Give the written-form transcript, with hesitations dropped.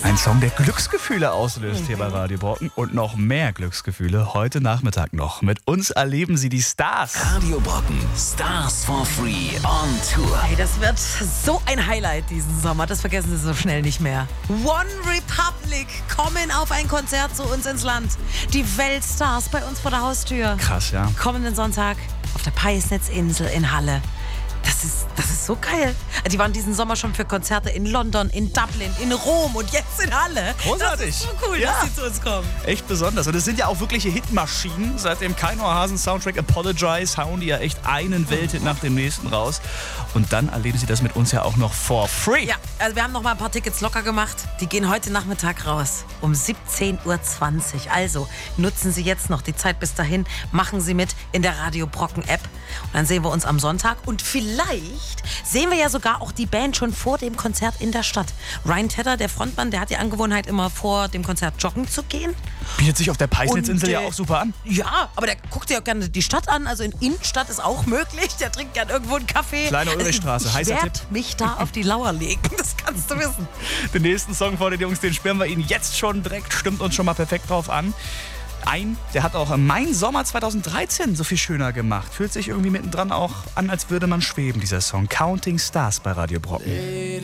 Ein Song, der Glücksgefühle auslöst hier bei Radio Brocken und noch mehr Glücksgefühle heute Nachmittag noch. Mit uns erleben Sie die Stars. Radio Brocken, Stars for Free on Tour. Hey, das wird so ein Highlight diesen Sommer, das vergessen Sie so schnell nicht mehr. One Republic kommen auf ein Konzert zu uns ins Land. Die Weltstars bei uns vor der Haustür. Krass, ja. Kommenden Sonntag auf der Peisnitzinsel in Halle. Das ist so geil. Die waren diesen Sommer schon für Konzerte in London, in Dublin, in Rom und jetzt in Halle. Großartig. Das ist so cool, Ja. dass sie zu uns kommen. Echt besonders. Und es sind ja auch wirkliche Hitmaschinen. Seit dem Kein Ohrhasen-Soundtrack Apologize hauen die ja echt einen Welthit nach dem nächsten raus. Und dann erleben Sie das mit uns ja auch noch for free. Ja, also wir haben noch mal ein paar Tickets locker gemacht. Die gehen heute Nachmittag raus um 17:20 Uhr. Also nutzen Sie jetzt noch die Zeit bis dahin. Machen Sie mit in der Radio Brocken App. Und dann sehen wir uns am Sonntag. Und vielleicht sehen wir ja sogar auch die Band schon vor dem Konzert in der Stadt. Ryan Tedder, der Frontmann, der hat die Angewohnheit, immer vor dem Konzert joggen zu gehen. Bietet sich auf der Peisnitzinsel Und, ja auch super an. Ja, aber der guckt ja auch gerne die Stadt an. Also in Innenstadt ist auch möglich. Der trinkt gerne irgendwo einen Kaffee. Kleine Ulrichstraße, heißer Ich Tipp. werde mich da auf die Lauer legen. Das kannst du wissen. Den nächsten Song vor den Jungs, den spielen wir Ihnen jetzt schon direkt. Stimmt uns schon mal perfekt drauf an. Der hat auch Mein Sommer 2013 so viel schöner gemacht. Fühlt sich irgendwie mittendran auch an, als würde man schweben, dieser Song. Counting Stars bei Radio Brocken.